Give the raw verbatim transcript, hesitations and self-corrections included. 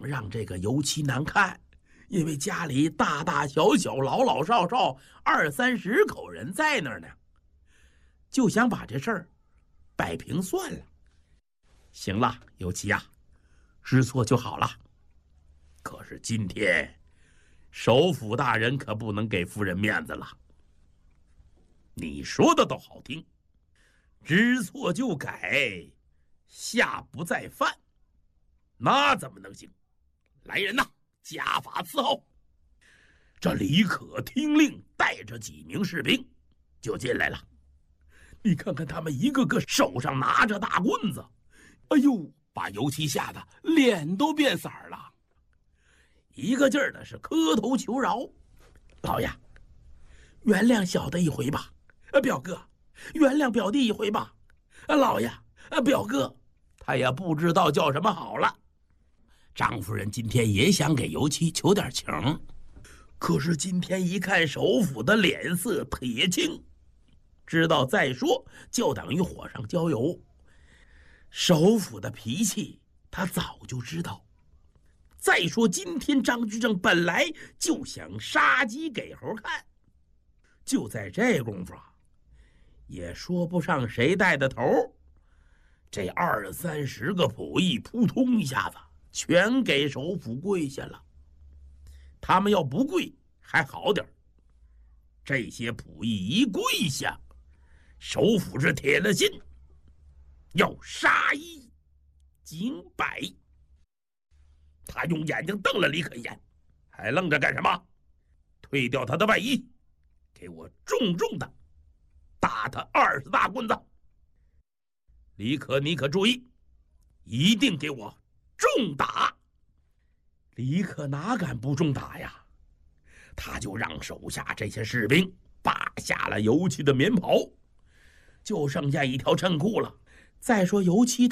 让这个油漆难看，因为家里大大小小、老老少少二三十口人在那儿呢，就想把这事儿摆平算了。行了，油漆呀，知错就好了。可是今天，首府大人可不能给夫人面子了。你说的倒好听，知错就改，下不再犯，那怎么能行？来人呐，加法伺候。这李可听令，带着几名士兵就进来了。你看看他们一个个手上拿着大棍子，哎呦，把油漆吓得脸都变色了，一个劲儿的是磕头求饶：“老爷，原谅小的一回吧。呃，表哥，原谅表弟一回吧。呃，老爷，呃，表哥。”他也不知道叫什么好了。张夫人今天也想给油漆求点情，可是今天一看首府的脸色铁青，知道再说就等于火上浇油。首府的脾气他早就知道。再说今天张居正本来就想杀鸡给猴看，就在这功夫啊，也说不上谁带的头，这二三十个仆役扑通一下子全给首府跪下了。他们要不跪还好点，这些仆役一跪下，首府是铁了心要杀一儆百。他用眼睛瞪了李可一眼：“还愣着干什么？退掉他的外衣，给我重重的打他二十大棍子！李可，你可注意，一定给我重打！”李可哪敢不重打呀？他就让手下这些士兵扒下了油漆的棉袍，就剩下一条衬裤了。再说油漆